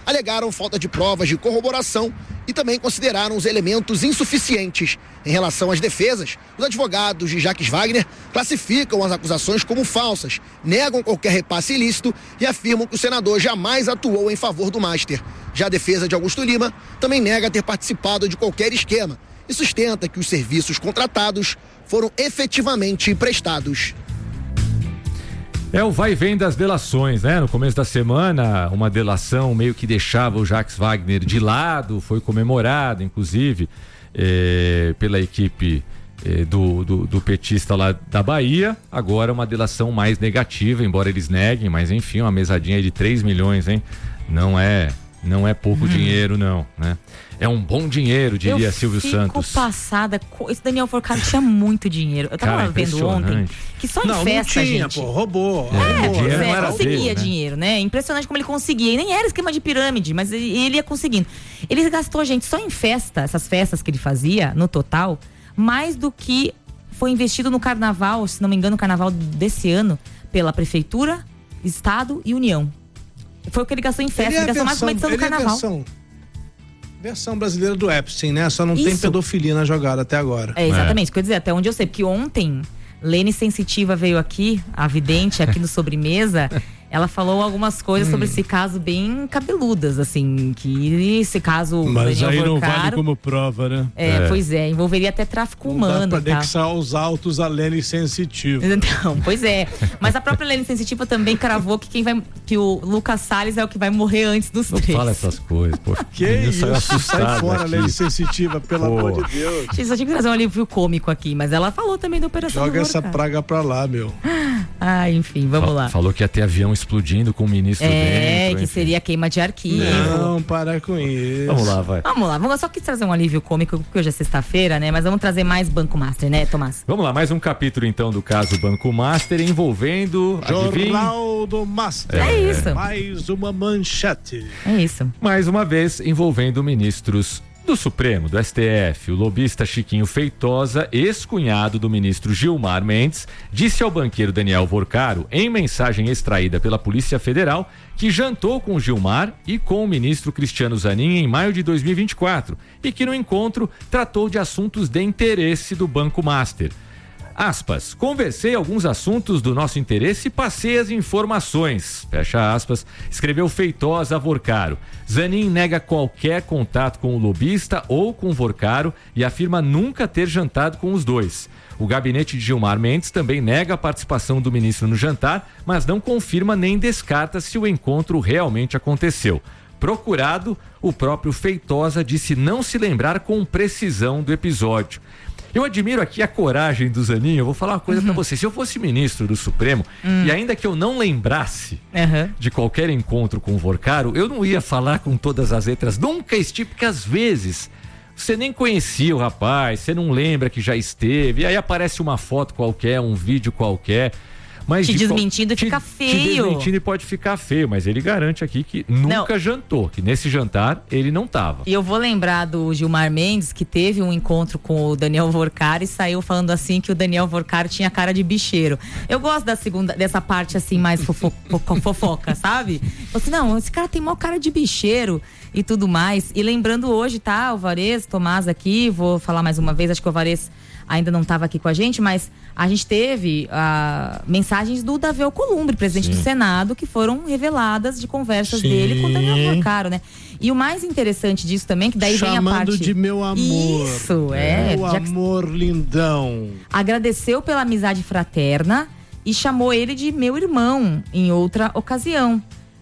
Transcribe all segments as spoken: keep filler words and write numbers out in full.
alegaram falta de provas de corroboração e também consideraram os elementos insuficientes. Em relação às defesas, os advogados de Jacques Wagner classificam as acusações como falsas, negam qualquer repasse ilícito e afirmam que o senador jamais atuou em favor do Master. Já a defesa de Augusto Lima também nega ter participado de qualquer esquema e sustenta que os serviços contratados foram efetivamente prestados. É o vai e vem das delações, né? No começo da semana, uma delação meio que deixava o Jacques Wagner de lado, foi comemorado, inclusive, eh, pela equipe eh, do, do, do petista lá da Bahia. Agora uma delação mais negativa, embora eles neguem, mas enfim, uma mesadinha de três milhões, hein? Não é, não é pouco hum. dinheiro, não, né? É um bom dinheiro, diria eu Silvio Santos. fico passada, esse Daniel Forcado tinha muito dinheiro. Eu tava Cara, vendo ontem que só em não, festa, não tinha, gente. pô, roubou. É, roubou, pois né? é, conseguia dele, né? dinheiro, né? Impressionante como ele conseguia. E nem era esquema de pirâmide, mas ele, ele ia conseguindo. Ele gastou, gente, só em festa, essas festas que ele fazia, no total, mais do que foi investido no carnaval, se não me engano, no carnaval desse ano, pela Prefeitura, Estado e União. Foi o que ele gastou em festa, ele, ele gastou mais uma edição do carnaval. Versão, versão brasileira do Epstein, né? Só não Isso. tem pedofilia na jogada até agora. É exatamente, isso que eu ia dizer, até onde eu sei, porque ontem Lene Sensitiva veio aqui, a vidente aqui no Sobremesa, ela falou algumas coisas hum. sobre esse caso bem cabeludas, assim, que esse caso... Mas Daniel aí não Vorcaro, vale como prova, né? É, é, pois é, envolveria até tráfico não humano. dá pra tá? anexar aos autos a Lene Sensitiva. Então, pois é. Mas a própria Lene Sensitiva também cravou que quem vai, que o Lucas Salles é o que vai morrer antes dos não três. Não fala essas coisas, pô. Que isso? Sai fora, aqui. Lene Sensitiva, pelo pô. amor de Deus. Gente, só tinha que trazer um alívio cômico aqui, mas ela falou também da Operação Joga essa Vorcaro. praga pra lá, meu. Ah, enfim, vamos Fal- lá. Falou que ia ter avião explodindo com o ministro É, dentro. que enfim. seria queima de arquivo. Não, para com isso. Vamos lá, vai. Vamos lá, vamos só quis trazer um alívio cômico, porque hoje é sexta-feira, né? Mas vamos trazer mais Banco Master, né, Tomás? Vamos lá, mais um capítulo então do caso Banco Master envolvendo, adivinha? Jornal do Master. É isso. Mais uma manchete. É isso. Mais uma vez envolvendo ministros do Supremo, do S T F. O lobista Chiquinho Feitosa, ex-cunhado do ministro Gilmar Mendes, disse ao banqueiro Daniel Vorcaro, em mensagem extraída pela Polícia Federal, que jantou com Gilmar e com o ministro Cristiano Zanin em maio de dois mil e vinte e quatro e que no encontro tratou de assuntos de interesse do Banco Master. Aspas, conversei alguns assuntos do nosso interesse e passei as informações, fecha aspas, escreveu Feitosa a Vorcaro. Zanin nega qualquer contato com o lobista ou com Vorcaro e afirma nunca ter jantado com os dois. O gabinete de Gilmar Mendes também nega a participação do ministro no jantar, mas não confirma nem descarta se o encontro realmente aconteceu. Procurado, o próprio Feitosa disse não se lembrar com precisão do episódio. Eu admiro aqui a coragem do Zanin. Eu vou falar uma coisa uhum. pra você. Se eu fosse ministro do Supremo, uhum. e ainda que eu não lembrasse uhum. de qualquer encontro com o Vorcaro, eu não ia falar com todas as letras. Nunca estive, porque às vezes você nem conhecia o rapaz, você não lembra que já esteve, e aí aparece uma foto qualquer, um vídeo qualquer. Mas te de desmentindo te, fica feio. Te desmentindo e pode ficar feio, mas ele garante aqui que nunca não. jantou, que nesse jantar ele não tava. E eu vou lembrar do Gilmar Mendes, que teve um encontro com o Daniel Vorcaro e saiu falando assim que o Daniel Vorcaro tinha cara de bicheiro. Eu gosto da segunda, dessa parte assim mais fofo, fofoca, sabe? Assim, não, esse cara tem maior cara de bicheiro e tudo mais. E lembrando hoje, tá, Alvarez, Tomás aqui, vou falar mais uma vez, acho que o Alvarez ainda não estava aqui com a gente, mas a gente teve uh, mensagens do Davi Alcolumbre, presidente Sim. do Senado, que foram reveladas de conversas Sim. dele com o Daniel Vorcaro, né? E o mais interessante disso também, que daí Chamando vem a parte... de meu amor. Isso, é. Meu amor lindão. Agradeceu pela amizade fraterna e chamou ele de meu irmão em outra ocasião.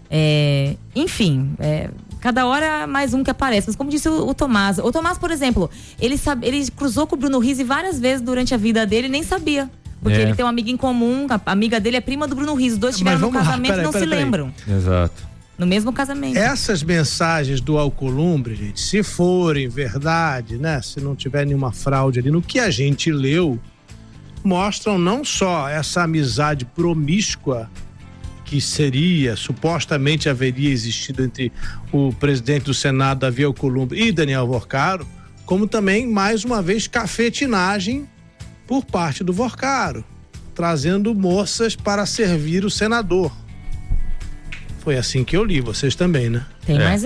É, enfim, é, cada hora mais um que aparece. Mas como disse o, o Tomás, o Tomás, por exemplo, ele, sabe, ele cruzou com o Bruno Rizzi várias vezes durante a vida dele e nem sabia. Porque é. ele tem uma amiga em comum, a amiga dele é prima do Bruno Rizzi. Os dois estiveram no casamento e não pera, se pera, lembram. Exato. No mesmo casamento. Essas mensagens do Alcolumbre, gente, se forem verdade, né? Se não tiver nenhuma fraude ali, no que a gente leu, mostram não só essa amizade promíscua que seria, supostamente haveria existido entre o presidente do Senado, Davi Alcolumbre, e Daniel Vorcaro, como também, mais uma vez, cafetinagem por parte do Vorcaro, trazendo moças para servir o senador. Foi assim que eu li, vocês também, né? Tem é. mais